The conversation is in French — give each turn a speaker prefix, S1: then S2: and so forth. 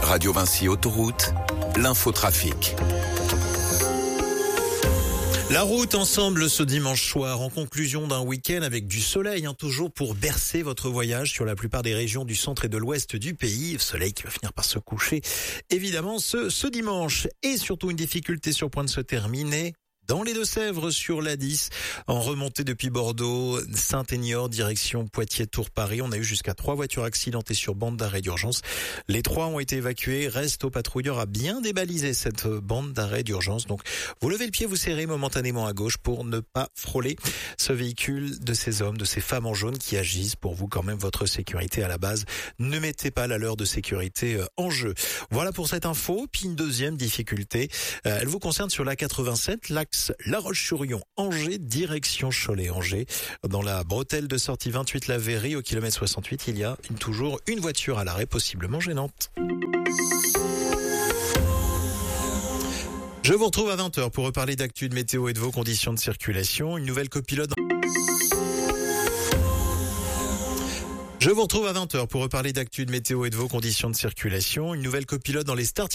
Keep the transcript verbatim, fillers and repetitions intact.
S1: Radio Vinci Autoroute, l'infotrafic.
S2: La route ensemble ce dimanche soir en conclusion d'un week-end avec du soleil, hein, toujours pour bercer votre voyage sur la plupart des régions du centre et de l'ouest du pays. Soleil qui va finir par se coucher évidemment ce, ce dimanche, et surtout une difficulté sur point de se terminer dans les Deux-Sèvres sur l'A dix, en remontée depuis Bordeaux, Saint-Aignan, direction Poitiers-Tours-Paris. On a eu jusqu'à trois voitures accidentées sur bande d'arrêt d'urgence. Les trois ont été évacués. Reste aux patrouilleurs à bien débaliser cette bande d'arrêt d'urgence. Donc, vous levez le pied, vous serrez momentanément à gauche pour ne pas frôler ce véhicule de ces hommes, de ces femmes en jaune qui agissent pour vous quand même votre sécurité à la base. Ne mettez pas la leur de sécurité en jeu. Voilà pour cette info. Puis une deuxième difficulté, elle vous concerne sur l'A quatre-vingt-sept, l'axe La Roche-sur-Yon, Angers, direction Cholet-Angers. Dans la bretelle de sortie vingt-huit La Verrie, au kilomètre soixante-huit, il y a une, toujours une voiture à l'arrêt possiblement gênante. Je vous retrouve à vingt heures pour reparler d'actu, de météo et de vos conditions de circulation. Une nouvelle copilote... Je vous retrouve à vingt heures pour reparler d'actu, de météo et de vos conditions de circulation. Une nouvelle copilote dans les starting